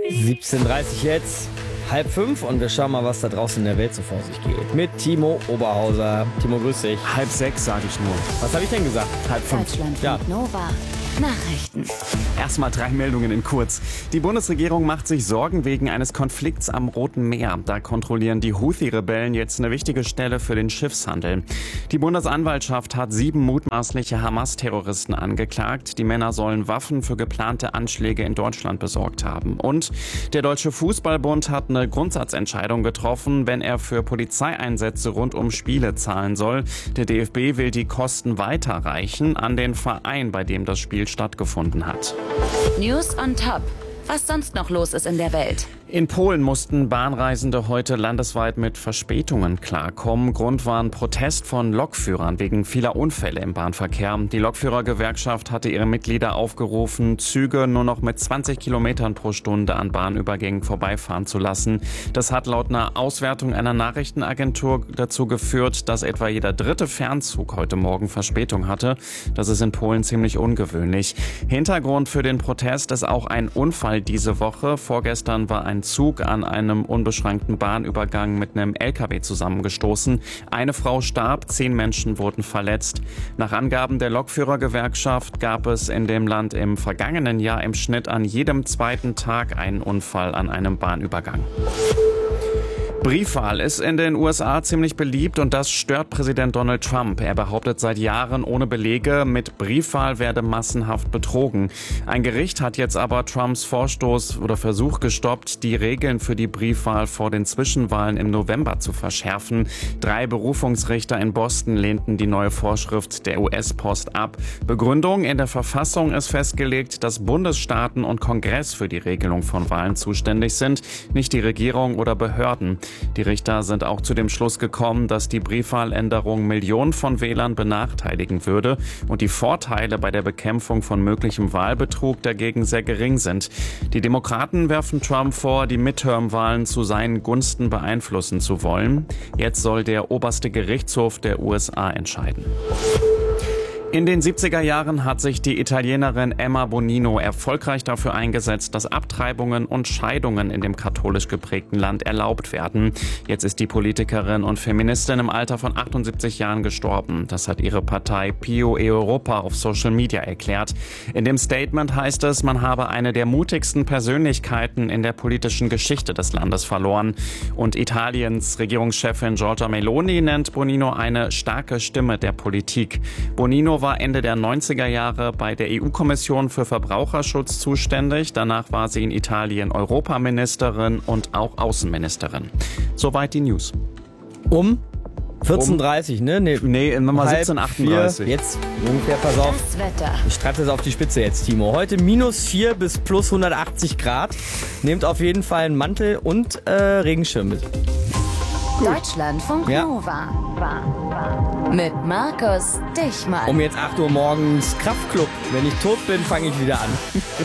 17:30 jetzt, 4:30 und wir schauen mal, was da draußen in der Welt so vor sich geht. Mit Timo Oberhauser. Timo, grüß dich. 5:30 sage ich nur. Was habe ich denn gesagt? 4:30. Deutschland Ja. Nova. Nachrichten. Erstmal 3 Meldungen in kurz. Die Bundesregierung macht sich Sorgen wegen eines Konflikts am Roten Meer. Da kontrollieren die Houthi-Rebellen jetzt eine wichtige Stelle für den Schiffshandel. Die Bundesanwaltschaft hat 7 mutmaßliche Hamas-Terroristen angeklagt. Die Männer sollen Waffen für geplante Anschläge in Deutschland besorgt haben. Und der Deutsche Fußballbund hat eine Grundsatzentscheidung getroffen, wenn er für Polizeieinsätze rund um Spiele zahlen soll. Der DFB will die Kosten weiterreichen an den Verein, bei dem das Spiel stattgefunden hat. News on top. Was sonst noch los ist in der Welt? In Polen mussten Bahnreisende heute landesweit mit Verspätungen klarkommen. Grund war ein Protest von Lokführern wegen vieler Unfälle im Bahnverkehr. Die Lokführergewerkschaft hatte ihre Mitglieder aufgerufen, Züge nur noch mit 20 Kilometern pro Stunde an Bahnübergängen vorbeifahren zu lassen. Das hat laut einer Auswertung einer Nachrichtenagentur dazu geführt, dass etwa jeder 3. Fernzug heute Morgen Verspätung hatte. Das ist in Polen ziemlich ungewöhnlich. Hintergrund für den Protest ist auch ein Unfall diese Woche. Vorgestern war ein Zug an einem unbeschränkten Bahnübergang mit einem LKW zusammengestoßen. Eine Frau starb, 10 Menschen wurden verletzt. Nach Angaben der Lokführergewerkschaft gab es in dem Land im vergangenen Jahr im Schnitt an jedem 2. Tag einen Unfall an einem Bahnübergang. Briefwahl ist in den USA ziemlich beliebt und das stört Präsident Donald Trump. Er behauptet seit Jahren ohne Belege, mit Briefwahl werde massenhaft betrogen. Ein Gericht hat jetzt aber Trumps Vorstoß oder Versuch gestoppt, die Regeln für die Briefwahl vor den Zwischenwahlen im November zu verschärfen. 3 Berufungsrichter in Boston lehnten die neue Vorschrift der US-Post ab. Begründung: In der Verfassung ist festgelegt, dass Bundesstaaten und Kongress für die Regelung von Wahlen zuständig sind, nicht die Regierung oder Behörden. Die Richter sind auch zu dem Schluss gekommen, dass die Briefwahländerung Millionen von Wählern benachteiligen würde und die Vorteile bei der Bekämpfung von möglichem Wahlbetrug dagegen sehr gering sind. Die Demokraten werfen Trump vor, die Midterm-Wahlen zu seinen Gunsten beeinflussen zu wollen. Jetzt soll der oberste Gerichtshof der USA entscheiden. In den 70er Jahren hat sich die Italienerin Emma Bonino erfolgreich dafür eingesetzt, dass Abtreibungen und Scheidungen in dem katholisch geprägten Land erlaubt werden. Jetzt ist die Politikerin und Feministin im Alter von 78 Jahren gestorben. Das hat ihre Partei Pio e Europa auf Social Media erklärt. In dem Statement heißt es, man habe eine der mutigsten Persönlichkeiten in der politischen Geschichte des Landes verloren. Und Italiens Regierungschefin Giorgia Meloni nennt Bonino eine starke Stimme der Politik. Bonino war Ende der 90er Jahre bei der EU-Kommission für Verbraucherschutz zuständig. Danach war sie in Italien Europaministerin und auch Außenministerin. Soweit die News. Um 14:30, ne? Nee, Nummer 17:38. Jetzt ungefähr, pass auf. Das Wetter. Ich treibe das auf die Spitze jetzt, Timo. Heute -4 bis plus 180 Grad. Nehmt auf jeden Fall einen Mantel und Regenschirm mit. Deutschlandfunk Ja. Nova. Mit Markus Dichmann. Um jetzt 8 Uhr morgens Kraftclub. Wenn ich tot bin, fange ich wieder an.